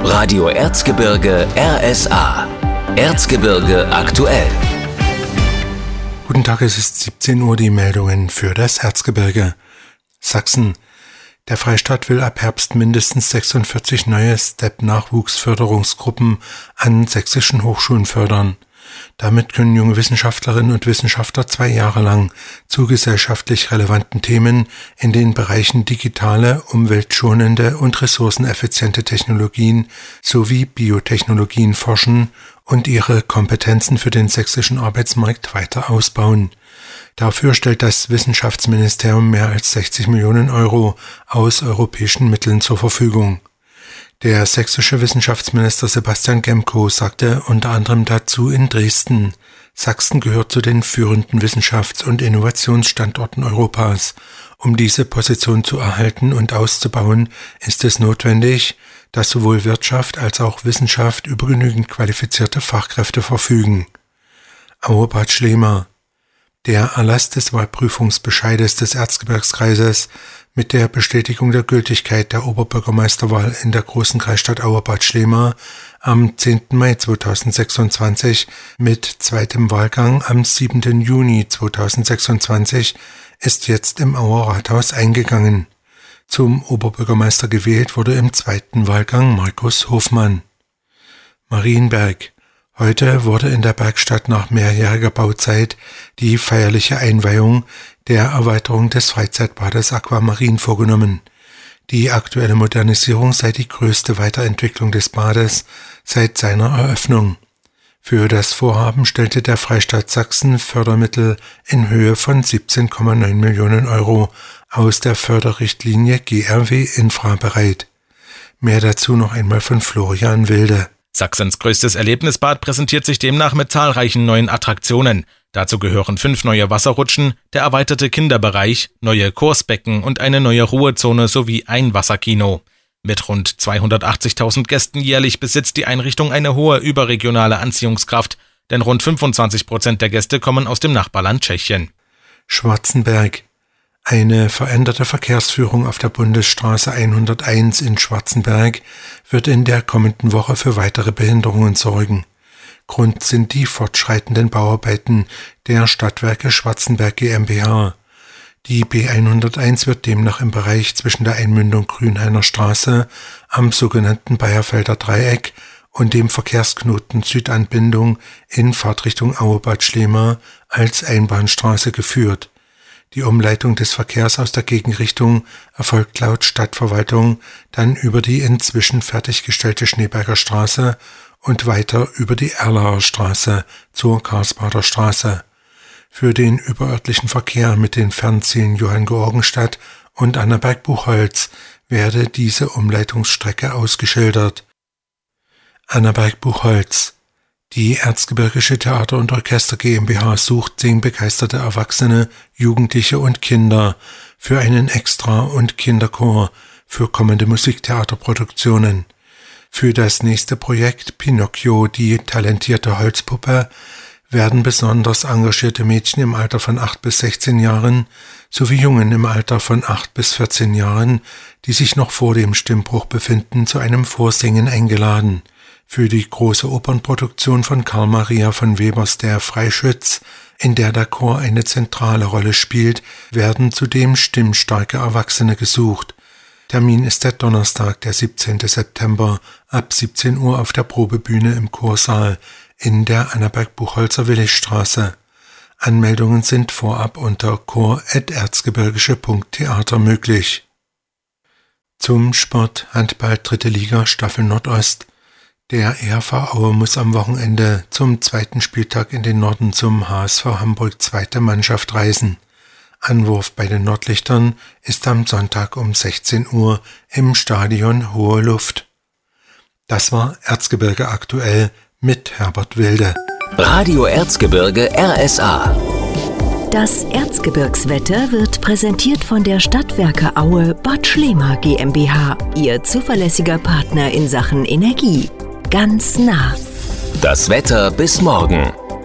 Radio Erzgebirge RSA. Erzgebirge aktuell. Guten Tag, es ist 17 Uhr, die Meldungen für das Erzgebirge. Sachsen. Der Freistaat will ab Herbst mindestens 46 neue STEP-Nachwuchsförderungsgruppen an sächsischen Hochschulen fördern. Damit können junge Wissenschaftlerinnen und Wissenschaftler 2 Jahre lang zu gesellschaftlich relevanten Themen in den Bereichen digitale, umweltschonende und ressourceneffiziente Technologien sowie Biotechnologien forschen und ihre Kompetenzen für den sächsischen Arbeitsmarkt weiter ausbauen. Dafür stellt das Wissenschaftsministerium mehr als 60 Millionen Euro aus europäischen Mitteln zur Verfügung. Der sächsische Wissenschaftsminister Sebastian Gemko sagte unter anderem dazu in Dresden: Sachsen gehört zu den führenden Wissenschafts- und Innovationsstandorten Europas. Um diese Position zu erhalten und auszubauen, ist es notwendig, dass sowohl Wirtschaft als auch Wissenschaft über genügend qualifizierte Fachkräfte verfügen. Aue-Bad Schlema. Der Erlass des Wahlprüfungsbescheides des Erzgebirgskreises mit der Bestätigung der Gültigkeit der Oberbürgermeisterwahl in der großen Kreisstadt Aue-Bad Schlema am 10. Mai 2026 mit zweitem Wahlgang am 7. Juni 2026 ist jetzt im Auer Rathaus eingegangen. Zum Oberbürgermeister gewählt wurde im zweiten Wahlgang Markus Hofmann. Marienberg. Heute wurde in der Bergstadt nach mehrjähriger Bauzeit die feierliche Einweihung der Erweiterung des Freizeitbades Aquamarin vorgenommen. Die aktuelle Modernisierung sei die größte Weiterentwicklung des Bades seit seiner Eröffnung. Für das Vorhaben stellte der Freistaat Sachsen Fördermittel in Höhe von 17,9 Millionen Euro aus der Förderrichtlinie GRW Infra bereit. Mehr dazu noch einmal von Florian Wilde. Sachsens größtes Erlebnisbad präsentiert sich demnach mit zahlreichen neuen Attraktionen. Dazu gehören 5 neue Wasserrutschen, der erweiterte Kinderbereich, neue Kursbecken und eine neue Ruhezone sowie ein Wasserkino. Mit rund 280.000 Gästen jährlich besitzt die Einrichtung eine hohe überregionale Anziehungskraft, denn rund 25% der Gäste kommen aus dem Nachbarland Tschechien. Schwarzenberg. Eine veränderte Verkehrsführung auf der Bundesstraße 101 in Schwarzenberg wird in der kommenden Woche für weitere Behinderungen sorgen. Grund sind die fortschreitenden Bauarbeiten der Stadtwerke Schwarzenberg GmbH. Die B101 wird demnach im Bereich zwischen der Einmündung Grünhainer Straße am sogenannten Bayerfelder Dreieck und dem Verkehrsknoten Südanbindung in Fahrtrichtung Aue-Bad Schlema als Einbahnstraße geführt. Die Umleitung des Verkehrs aus der Gegenrichtung erfolgt laut Stadtverwaltung dann über die inzwischen fertiggestellte Schneeberger Straße und weiter über die Erlaer Straße zur Karlsbader Straße. Für den überörtlichen Verkehr mit den Fernzielen Johanngeorgenstadt und Annaberg-Buchholz werde diese Umleitungsstrecke ausgeschildert. Annaberg-Buchholz. Die Erzgebirgische Theater- und Orchester GmbH sucht singbegeisterte Erwachsene, Jugendliche und Kinder für einen Extra- und Kinderchor für kommende Musiktheaterproduktionen. Für das nächste Projekt Pinocchio, die talentierte Holzpuppe, werden besonders engagierte Mädchen im Alter von 8 bis 16 Jahren sowie Jungen im Alter von 8 bis 14 Jahren, die sich noch vor dem Stimmbruch befinden, zu einem Vorsingen eingeladen. Für die große Opernproduktion von Karl Maria von Webers Der Freischütz, in der der Chor eine zentrale Rolle spielt, werden zudem stimmstarke Erwachsene gesucht. Termin ist der Donnerstag, der 17. September, ab 17 Uhr auf der Probebühne im Chorsaal in der Annaberg-Buchholzer Willigstraße. Anmeldungen sind vorab unter chor@erzgebirgische.theater möglich. Zum Sport: Handball 3. Liga Staffel Nordost. Der EHV Aue muss am Wochenende zum 2. Spieltag in den Norden zum HSV Hamburg 2. Mannschaft reisen. Anwurf bei den Nordlichtern ist am Sonntag um 16 Uhr im Stadion Hohe Luft. Das war Erzgebirge aktuell mit Herbert Wilde. Radio Erzgebirge RSA. Das Erzgebirgswetter wird präsentiert von der Stadtwerke Aue Bad Schlema GmbH, Ihr zuverlässiger Partner in Sachen Energie. Ganz nah. Das Wetter bis morgen.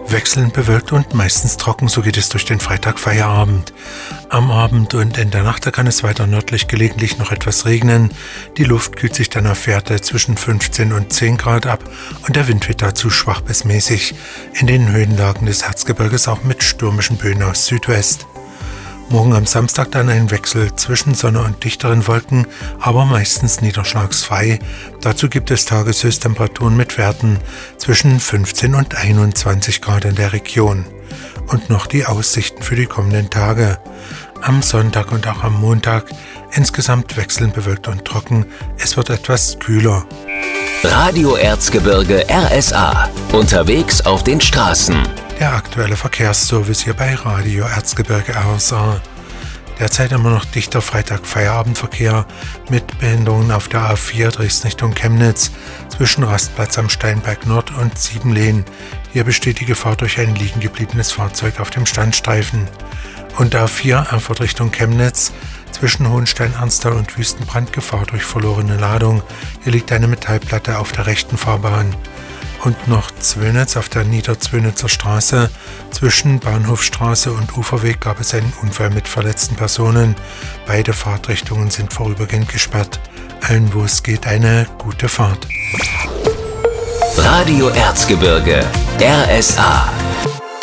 Wechselnd bewölkt und meistens trocken, so geht es durch den Freitagfeierabend. Am Abend und in der Nacht kann es weiter nördlich gelegentlich noch etwas regnen. Die Luft kühlt sich dann auf Werte zwischen 15 und 10 Grad ab und der Wind wird dazu schwach bis mäßig. In den Höhenlagen des Erzgebirges auch mit stürmischen Böen aus Südwest. Morgen am Samstag dann ein Wechsel zwischen Sonne und dichteren Wolken, aber meistens niederschlagsfrei. Dazu gibt es Tageshöchsttemperaturen mit Werten zwischen 15 und 21 Grad in der Region. Und noch die Aussichten für die kommenden Tage. Am Sonntag und auch am Montag insgesamt wechselnd bewölkt und trocken. Es wird etwas kühler. Radio Erzgebirge RSA. Unterwegs auf den Straßen. Der aktuelle Verkehrsservice hier bei Radio Erzgebirge RSA. Derzeit immer noch dichter Freitag-Feierabendverkehr mit Behinderungen auf der A4 Dresden Richtung Chemnitz zwischen Rastplatz am Steinberg Nord und Siebenlehn. Hier besteht die Gefahr durch ein liegen gebliebenes Fahrzeug auf dem Standstreifen. Und A4 Erfurt Richtung Chemnitz zwischen Hohenstein-Ernsthal und Wüstenbrand Gefahr durch verlorene Ladung. Hier liegt eine Metallplatte auf der rechten Fahrbahn. Und noch Zwönitz auf der Niederzwönitzer Straße. Zwischen Bahnhofstraße und Uferweg gab es einen Unfall mit verletzten Personen. Beide Fahrtrichtungen sind vorübergehend gesperrt. Allen, wo es geht, eine gute Fahrt. Radio Erzgebirge RSA.